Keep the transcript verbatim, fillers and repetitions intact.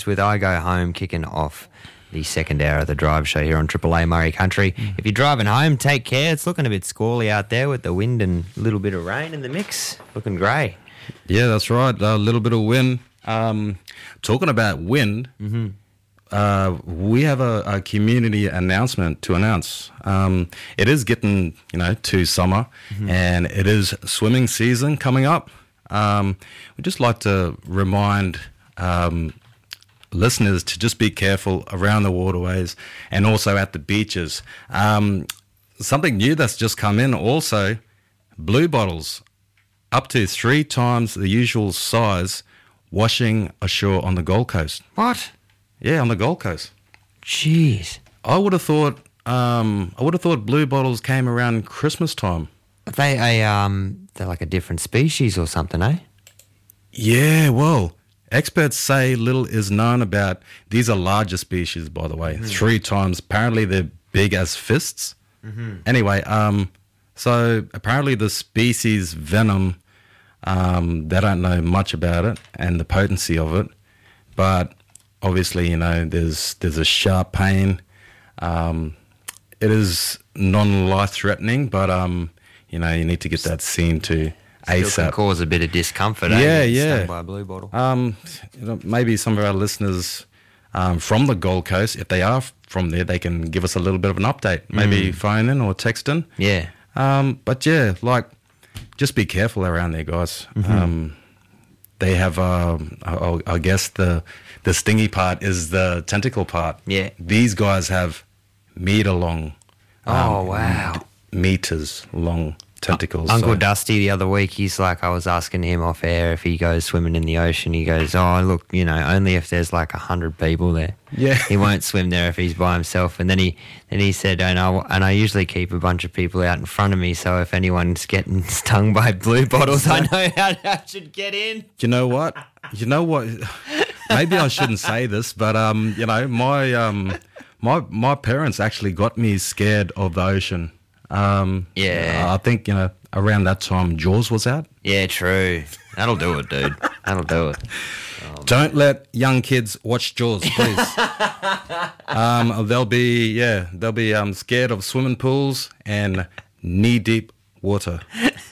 with I Go Home kicking off the second hour of the Drive Show here on Triple A Murray Country. Mm. If you're driving home, take care. It's looking a bit squally out there with the wind and a little bit of rain in the mix. Looking grey. Yeah, that's right. A little bit of wind. Um, talking about wind, mm-hmm. uh, we have a, a community announcement to announce. Um, it is getting, you know, to summer, mm-hmm. and it is swimming season coming up. Um, we'd just like to remind um, listeners to just be careful around the waterways and also at the beaches. Um, something new that's just come in also, blue bottles, up to three times the usual size, washing ashore on the Gold Coast. What? Yeah, on the Gold Coast. Jeez. I would have thought, um, I would have thought blue bottles came around Christmas time. Are they a um, they're like a different species or something, eh? Yeah, well, experts say little is known about. These are larger species, by the way, mm-hmm. three times. Apparently, they're big as fists. Mm-hmm. Anyway, um, so apparently the species venom, um, they don't know much about it and the potency of it, but obviously, you know, there's there's a sharp pain. Um, it is non-life-threatening, but um. You know, you need to get that seen to ASAP. Still can cause a bit of discomfort, yeah, eh? Yeah, Stung by a blue bottle. Um, you know, maybe some of our listeners um, from the Gold Coast, if they are from there, they can give us a little bit of an update. Maybe mm. phone in or text in. Yeah. Um, but yeah, like, just be careful around there, guys. Mm-hmm. Um, they have, um, I, I guess the the stingy part is the tentacle part. Yeah. These guys have meter long. Oh, um, wow. Meters long tentacles. Uh, Uncle so. Dusty the other week, he's like, I was asking him off air if he goes swimming in the ocean. He goes, oh, look, you know, only if there's like a hundred people there. Yeah. He won't swim there if he's by himself. And then he then he said, and I, and I usually keep a bunch of people out in front of me, so if anyone's getting stung by blue bottles, I know how I should get in. You know what? You know what? Maybe I shouldn't say this, but, um, you know, my um, my my parents actually got me scared of the ocean. Um, yeah. I think, you know, around that time Jaws was out. Yeah, true. That'll do it, dude. That'll do it. Oh, Don't let young kids watch Jaws, please. um, they'll be, yeah, they'll be um, scared of swimming pools and knee-deep water.